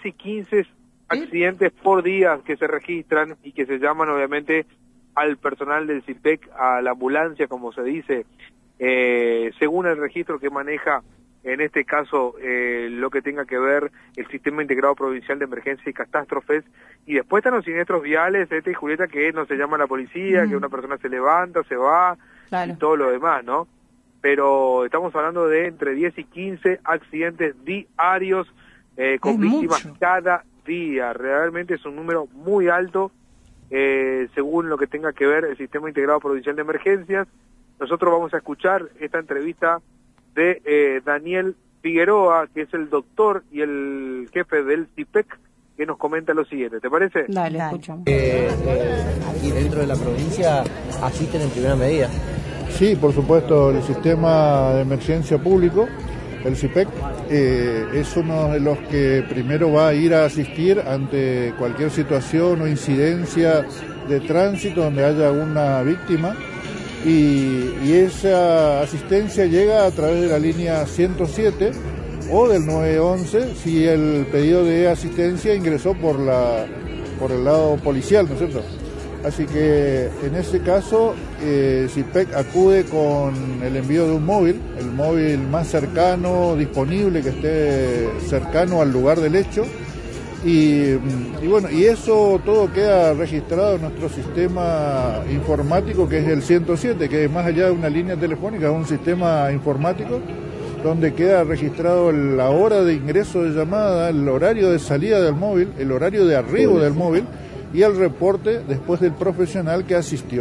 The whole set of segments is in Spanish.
y 15 accidentes por día que se registran y que se llaman obviamente al personal del CIPEC, a la ambulancia, como se dice, según el registro que maneja, en este caso, lo que tenga que ver el Sistema Integrado Provincial de Emergencias y Catástrofes. Y después están los siniestros viales, y Julieta, que no se llama a la policía, que una persona se levanta, se va, claro, y todo lo demás, ¿no? Pero estamos hablando de entre 10 y 15 accidentes diarios con víctimas cada día. Realmente es un número muy alto, según lo que tenga que ver el Sistema Integrado Provincial de Emergencias. Nosotros vamos a escuchar esta entrevista de Daniel Figueroa, que es el doctor y el jefe del CIPEC, que nos comenta lo siguiente. ¿Te parece? Dale, escuchamos. Aquí dentro de la provincia asisten en primera medida. Sí, por supuesto, el sistema de emergencia público, el CIPEC, es uno de los que primero va a ir a asistir ante cualquier situación o incidencia de tránsito donde haya una víctima, y esa asistencia llega a través de la línea 107 o del 911 si el pedido de asistencia ingresó por el lado policial, ¿no es cierto? Así que en ese caso CIPEC acude con el envío de un móvil, el móvil más cercano, disponible, que esté cercano al lugar del hecho, y bueno, y eso todo queda registrado en nuestro sistema informático, que es el 107, que más allá de una línea telefónica es un sistema informático donde queda registrado la hora de ingreso de llamada, el horario de salida del móvil, el horario de arribo del móvil y el reporte después del profesional que asistió.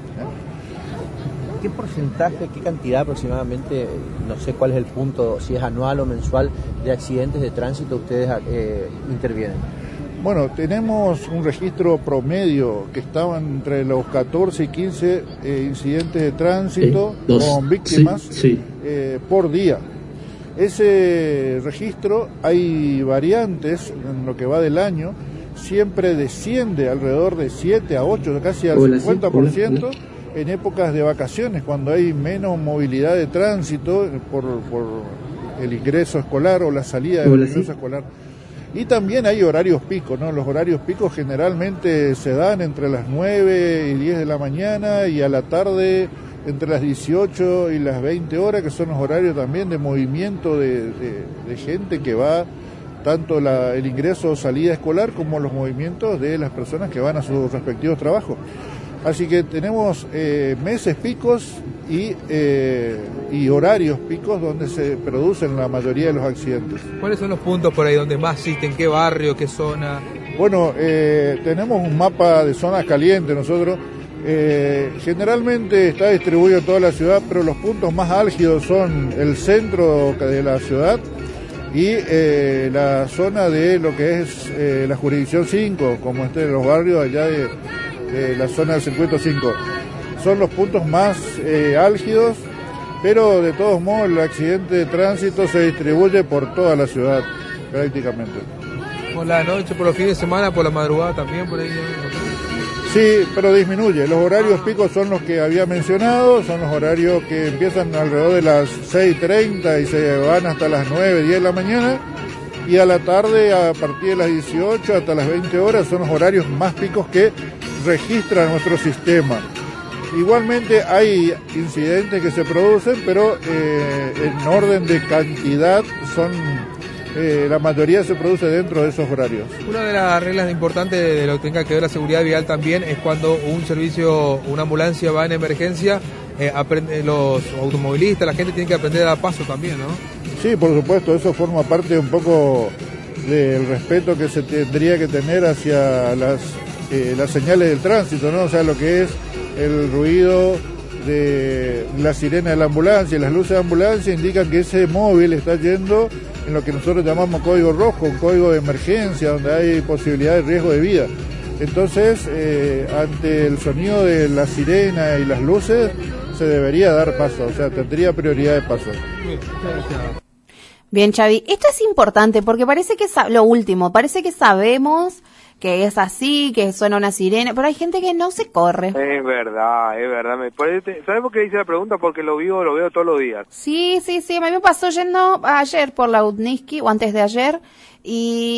¿Qué porcentaje, qué cantidad aproximadamente, no sé cuál es el punto, si es anual o mensual, de accidentes de tránsito ustedes intervienen? Bueno, tenemos un registro promedio que estaban entre los 14 y 15 incidentes de tránsito con víctimas por día. Ese registro, hay variantes en lo que va del año, siempre desciende alrededor de 7 a 8, casi al 50% en épocas de vacaciones, cuando hay menos movilidad de tránsito por el ingreso escolar o la salida del ingreso escolar. Y también hay horarios picos, ¿no? Los horarios picos generalmente se dan entre las 9 y 10 de la mañana y a la tarde entre las 18 y las 20 horas, que son los horarios también de movimiento de gente que va, tanto el ingreso o salida escolar como los movimientos de las personas que van a sus respectivos trabajos. Así que tenemos meses picos y horarios picos donde se producen la mayoría de los accidentes. ¿Cuáles son los puntos por ahí donde más existen? ¿Qué barrio? ¿Qué zona? Bueno, tenemos un mapa de zonas calientes nosotros. Generalmente está distribuido en toda la ciudad, pero los puntos más álgidos son el centro de la ciudad y la zona de lo que es la jurisdicción 5, como los barrios allá de la zona del circuito 5. Son los puntos más álgidos, pero de todos modos el accidente de tránsito se distribuye por toda la ciudad prácticamente. ¿Por la noche, por los fines de semana, por la madrugada también, por ahí? Sí, pero disminuye. Los horarios picos son los que había mencionado, son los horarios que empiezan alrededor de las 6:30 y se van hasta las 9, 10 de la mañana, y a la tarde, a partir de las 18 hasta las 20 horas, son los horarios más picos que registra nuestro sistema. Igualmente hay incidentes que se producen, pero en orden de cantidad son la mayoría se produce dentro de esos horarios. Una de las reglas importantes de lo que tenga que ver la seguridad vial también es cuando un servicio, una ambulancia va en emergencia, los automovilistas, la gente tiene que aprender a dar paso también, ¿no? Sí, por supuesto, eso forma parte un poco del respeto que se tendría que tener hacia las señales del tránsito, ¿no? O sea, lo que es el ruido de la sirena de la ambulancia y las luces de ambulancia indican que ese móvil está yendo en lo que nosotros llamamos código rojo, un código de emergencia, donde hay posibilidad de riesgo de vida. Entonces, ante el sonido de la sirena y las luces, se debería dar paso, o sea, tendría prioridad de paso. Bien, Xavi, esto es importante porque parece que lo último, parece que sabemos que es así, que suena una sirena, pero hay gente que no se corre. Es verdad. ¿Sabes por qué hice la pregunta? Porque lo veo todos los días. Sí, a mí me pasó yendo ayer por la Udniski, o antes de ayer, y